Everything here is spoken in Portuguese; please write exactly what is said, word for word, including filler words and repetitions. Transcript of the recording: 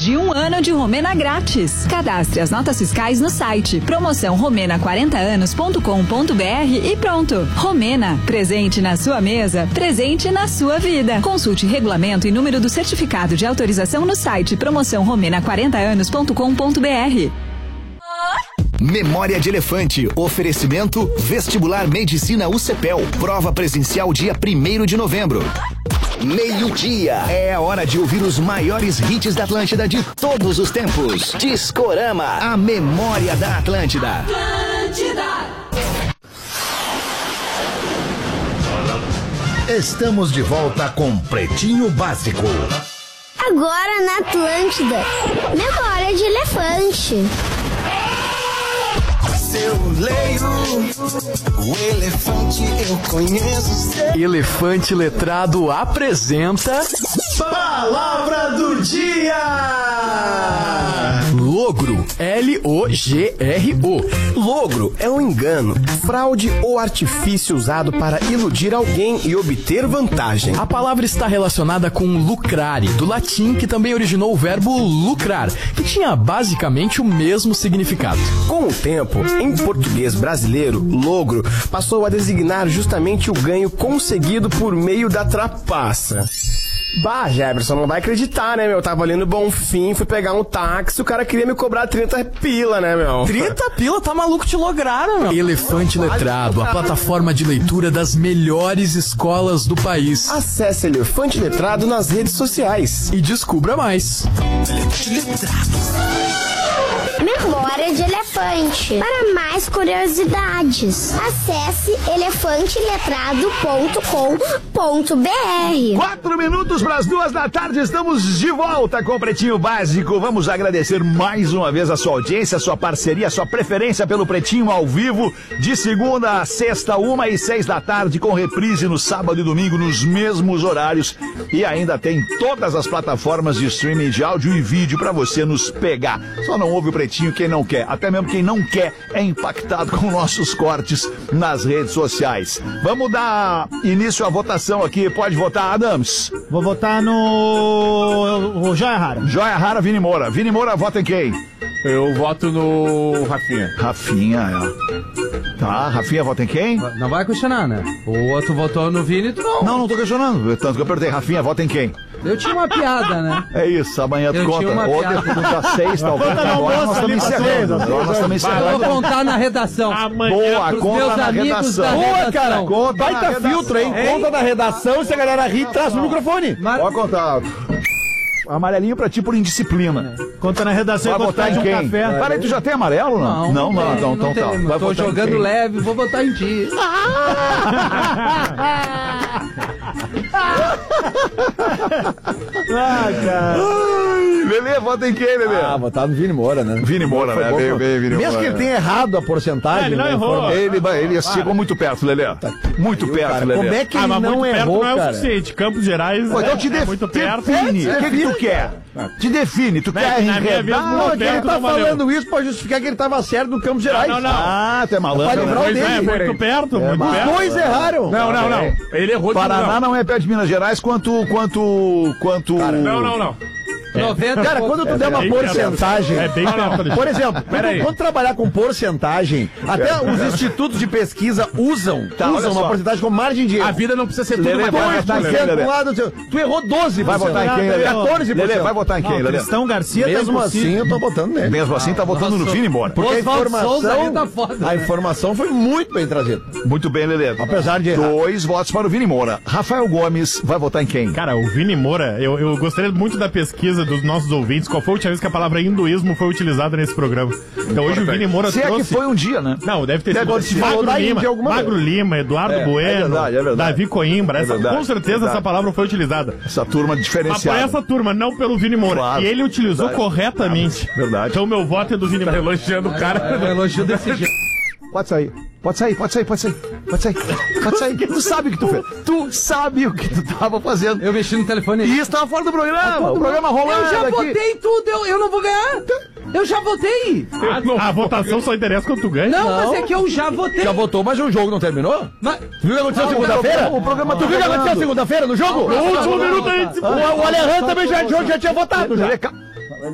de um ano de Romena grátis. Cadastre as notas fiscais no site promoção romena quarenta anos ponto com ponto br e pronto. Romena, presente na sua mesa, presente na sua vida. Consulte regulamento e número do certificado de autorização no site promoção romena quarenta anos ponto com ponto br. Memória de Elefante. Oferecimento Vestibular Medicina U C P E L. Prova presencial dia primeiro de novembro. Meio-dia. É a hora de ouvir os maiores hits da Atlântida de todos os tempos. Discorama, a memória da Atlântida. Atlântida. Estamos de volta com Pretinho Básico. Agora na Atlântida. Memória de Elefante. Eu leio o elefante, eu conheço. Elefante Letrado apresenta Palavra do Dia. Logro. L O G R O. Logro é um engano, fraude ou artifício usado para iludir alguém e obter vantagem. A palavra está relacionada com lucrare, do latim, que também originou o verbo lucrar, que tinha basicamente o mesmo significado. Com o tempo, em português brasileiro, logro passou a designar justamente o ganho conseguido por meio da trapaça. Bah, Jefferson, não vai acreditar, né, meu? Eu tava ali no Bonfim, fui pegar um táxi, o cara queria me cobrar trinta pila, né, meu? trinta pila? Tá maluco, te lograram, meu. Elefante Letrado, a plataforma de leitura das melhores escolas do país. Acesse Elefante Letrado nas redes sociais e descubra mais. Memória de Elefante. Para mais curiosidades, acesse elefante letrado ponto com ponto br. Quatro minutos para as duas da tarde, estamos de volta com o Pretinho Básico. Vamos agradecer mais uma vez a sua audiência, a sua parceria, a sua preferência pelo Pretinho ao vivo, de segunda a sexta, uma e seis da tarde, com reprise no sábado e domingo nos mesmos horários. E ainda tem todas as plataformas de streaming de áudio e vídeo para você nos pegar. Só não ouve o Pretinho quem não quer, até mesmo quem não quer é impactado com nossos cortes nas redes sociais. Vamos dar início à votação aqui, pode votar, Adams? Vou votar no o Joia Rara. Joia Rara, Vini Moura. Vini Moura, vota em quem? Eu voto no Rafinha. Rafinha, é. Tá, Rafinha vota em quem? Não vai questionar, né? O outro votou no Vini, tu não. Não, não tô questionando, tanto que eu perguntei, Rafinha vota em quem? Eu tinha uma piada, né? É isso, amanhã tu eu conta. Ou depois das seis, talvez. Agora nós estamos encerrando. Agora nós estamos encerrando. Eu vou contar na redação. Amanhã. Boa, conta na redação. Boa, cara. Conta Baita filtro, hein? hein? Conta na redação e se a galera rir, traz no microfone. Mar... Pode contar. Amarelinho pra ti por indisciplina. É. Conta na redação vai e votar em um quem? Café. Vai. Peraí, tu já tem amarelo, não? Não, não, não, não, então tá. Vai tô jogando leve, vou votar em ti. Ah, cara. Lelê, vota em quem, Lelê? Ah, votar no Vini Moura, né? Vini Moura, né? Bom, veio, veio, Vini Mesmo Moura, que ele tenha errado a porcentagem. É, ele não né? errou. Ele, ele chegou muito perto, Lelê. Muito perto, cara, Lelê. Como é que ah, ele mas não muito errou, perto não é cara? o suficiente. Campos Gerais Pô, então é, te def- é muito perto. define. O que, que tu quer? Te define. Tu quer enredar? Não, é que ele tá não valeu. falando isso pra justificar que ele tava certo no Campos Gerais. Não, não, não. Ah, tu é malandro. Pode livrar o Pois dele. é, muito perto, muito Os perto. dois erraram. Não, não, não. Ele errou de Paraná novo. não é perto de Minas Gerais quanto... quanto... quanto... Cara, não, não, não. noventa Cara, quando tu é, der uma é porcentagem. É bem perto. Por exemplo, quando, quando trabalhar com porcentagem, até os institutos de pesquisa usam, Tá, olha usam uma só. porcentagem como margem de erro. A vida não precisa ser tudo Lelê, uma vai coisa. votar em quem, dois por cento Lelê? pro lado, tu errou doze por cento. Vai votar em quem, Lelê? quatorze por cento. Lelê, vai votar em quem, Lelê? Cristão Garcia Mesmo tá assim, eu tô votando nele. Mesmo assim, tá votando no Vini Moura. Porque a Oswaldo Souza aí informação, tá foda. a informação foi muito bem trazida. Muito bem, Lelê. Apesar de errar. Dois votos para o Vini Moura. Rafael Gomes vai votar em quem? Cara, o Vini Moura, eu, eu gostaria muito da pesquisa dos nossos ouvintes. Qual foi a última vez que a palavra hinduísmo foi utilizada nesse programa? Então hoje o Vini Moura Se trouxe... é que foi um dia, né? Não, deve ter Deve sido ter Magro falado da Lima, Índia alguma Magro vez. Lima, Eduardo É, Bueno, é verdade, é verdade. Davi Coimbra. Essa, É verdade, com certeza verdade. essa palavra foi utilizada. Essa turma Mas diferenciada. por essa turma, não pelo Vini Moura. Claro. E ele utilizou Verdade. corretamente. Verdade. Então meu voto é do Vini Moura. Tá elogiando o cara. É, elogio desse jeito. Pode sair. Pode sair, pode sair, pode sair. Pode sair. Pode sair. Tu sabe o que tu fez. Tu sabe o que tu tava fazendo. Eu mexi no telefone. E isso tava fora do programa. O programa rolando Eu já aqui. votei tudo, eu, eu não vou ganhar. Eu já votei. A, a votação só interessa quando tu ganha. Não, mas é que eu já votei. Já votou, mas o jogo não terminou? Mas... Tu viu o que aconteceu Não, segunda-feira? o programa Tu tá viu o que aconteceu rolando. segunda-feira no jogo? No último minuto a gente se... O, o Alejandro também já, já tinha votado. Já. Lelê, ca-